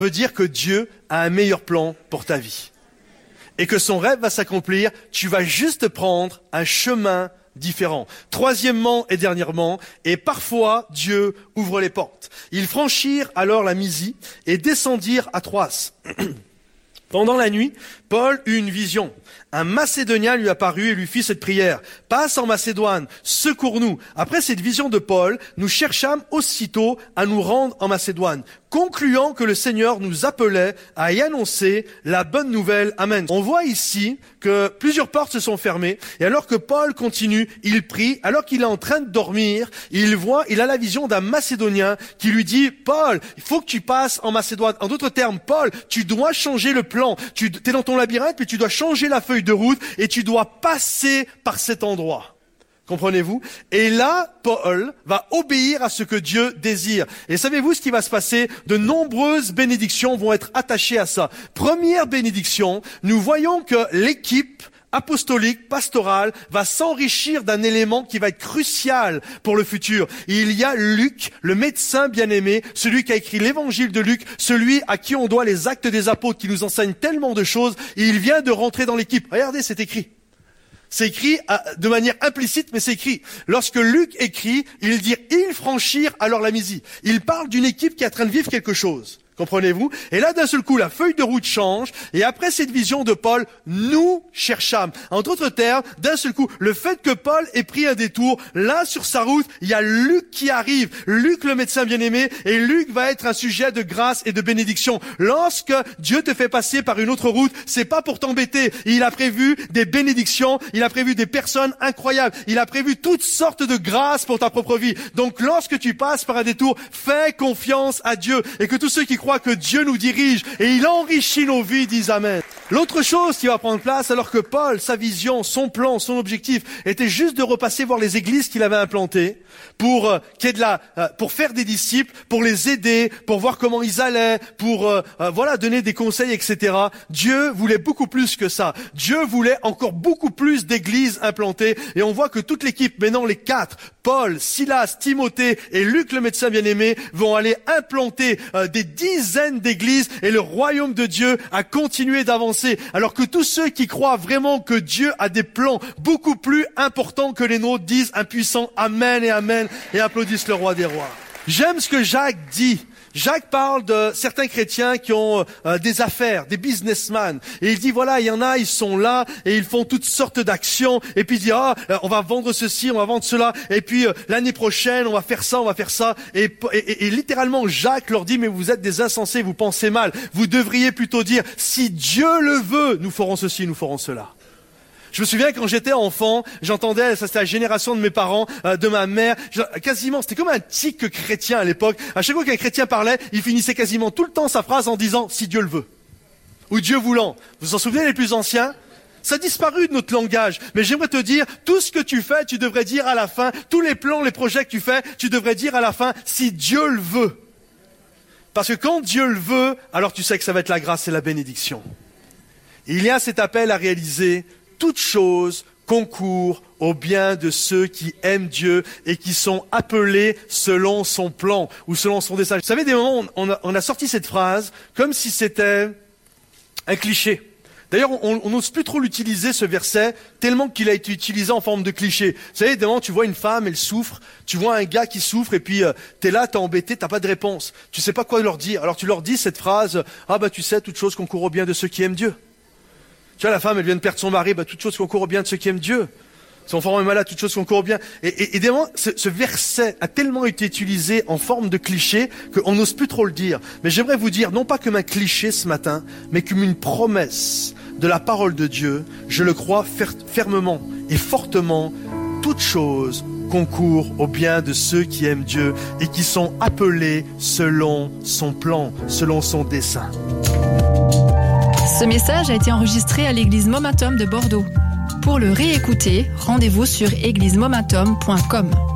veut dire que Dieu a un meilleur plan pour ta vie. Et que son rêve va s'accomplir, tu vas juste prendre un chemin différent. Troisièmement et dernièrement, et parfois Dieu ouvre les portes. Ils franchirent alors la Mysie et descendirent à Troas. Pendant la nuit, Paul eut une vision. Un Macédonien lui apparut et lui fit cette prière. « Passe en Macédoine, secours-nous » Après cette vision de Paul, nous cherchâmes aussitôt à nous rendre en Macédoine, concluant que le Seigneur nous appelait à y annoncer la bonne nouvelle. Amen. On voit ici que plusieurs portes se sont fermées, et alors que Paul continue, il prie, alors qu'il est en train de dormir, il a la vision d'un Macédonien qui lui dit « Paul, il faut que tu passes en Macédoine. » En d'autres termes, Paul, tu dois changer le plan. Tu es dans ton labyrinthe, mais tu dois changer la feuille de route et tu dois passer par cet endroit. Comprenez-vous? Et là, Paul va obéir à ce que Dieu désire. Et savez-vous ce qui va se passer? De nombreuses bénédictions vont être attachées à ça. Première bénédiction, nous voyons que l'équipe apostolique, pastorale, va s'enrichir d'un élément qui va être crucial pour le futur. Il y a Luc, le médecin bien-aimé, celui qui a écrit l'évangile de Luc, celui à qui on doit les actes des apôtres, qui nous enseignent tellement de choses, et il vient de rentrer dans l'équipe. Regardez, c'est écrit. C'est écrit de manière implicite, mais c'est écrit. Lorsque Luc écrit, il dit « Ils franchirent alors la Mysie ». Il parle d'une équipe qui est en train de vivre quelque chose. Comprenez-vous? Et là, d'un seul coup, la feuille de route change. Et après cette vision de Paul, nous cherchâmes. En d'autres termes, d'un seul coup, le fait que Paul ait pris un détour, là, sur sa route, il y a Luc qui arrive. Luc, le médecin bien-aimé. Et Luc va être un sujet de grâce et de bénédiction. Lorsque Dieu te fait passer par une autre route, c'est pas pour t'embêter. Il a prévu des bénédictions. Il a prévu des personnes incroyables. Il a prévu toutes sortes de grâces pour ta propre vie. Donc, lorsque tu passes par un détour, fais confiance à Dieu. Et que tous ceux qui croient que Dieu nous dirige et il enrichit nos vies, disent Amen. L'autre chose qui va prendre place, alors que Paul, sa vision, son plan, son objectif était juste de repasser voir les églises qu'il avait implantées pour pour faire des disciples, pour les aider, pour voir comment ils allaient, pour donner des conseils, etc. Dieu voulait beaucoup plus que ça. Dieu voulait encore beaucoup plus d'églises implantées, et on voit que toute l'équipe, maintenant les 4, Paul, Silas, Timothée et Luc le médecin bien-aimé, vont aller implanter des dizaines d'églises, et le royaume de Dieu a continué d'avancer, alors que tous ceux qui croient vraiment que Dieu a des plans beaucoup plus importants que les nôtres disent un puissant Amen et Amen et applaudissent le roi des rois. J'aime ce que Jacques dit. Jacques parle de certains chrétiens qui ont des affaires, des businessmen. Et il dit, voilà, il y en a, ils sont là et ils font toutes sortes d'actions. Et puis il dit, on va vendre ceci, on va vendre cela. Et puis l'année prochaine, on va faire ça, on va faire ça. Et littéralement, Jacques leur dit, mais vous êtes des insensés, vous pensez mal. Vous devriez plutôt dire, si Dieu le veut, nous ferons ceci, nous ferons cela. Je me souviens quand j'étais enfant, j'entendais, ça c'était la génération de mes parents, de ma mère, quasiment, c'était comme un tic chrétien à l'époque. À chaque fois qu'un chrétien parlait, il finissait quasiment tout le temps sa phrase en disant « si Dieu le veut » ou « Dieu voulant ». Vous vous en souvenez les plus anciens? Ça a disparu de notre langage, mais j'aimerais te dire, tout ce que tu fais, tu devrais dire à la fin, tous les plans, les projets que tu fais, tu devrais dire à la fin « si Dieu le veut ». Parce que quand Dieu le veut, alors tu sais que ça va être la grâce et la bénédiction. Et il y a cet appel à réaliser toute chose concourt au bien de ceux qui aiment Dieu et qui sont appelés selon son plan ou selon son dessein. Vous savez, des moments, on a sorti cette phrase comme si c'était un cliché. D'ailleurs, on n'ose plus trop l'utiliser, ce verset, tellement qu'il a été utilisé en forme de cliché. Vous savez, des moments, tu vois une femme, elle souffre, tu vois un gars qui souffre, et puis t'es là, t'es embêté, t'as pas de réponse. Tu sais pas quoi leur dire. Alors tu leur dis cette phrase, tu sais, toute chose concourt au bien de ceux qui aiment Dieu. Tu vois, la femme, elle vient de perdre son mari, toute chose concourt au bien de ceux qui aiment Dieu. Son enfant est malade, toute chose concourt au bien. Et des moments, ce verset a tellement été utilisé en forme de cliché qu'on n'ose plus trop le dire. Mais j'aimerais vous dire, non pas comme un cliché ce matin, mais comme une promesse de la parole de Dieu. Je le crois fermement et fortement, toute chose concourt au bien de ceux qui aiment Dieu et qui sont appelés selon son plan, selon son dessein. Ce message a été enregistré à l'église Momentum de Bordeaux. Pour le réécouter, rendez-vous sur églisemomentum.com.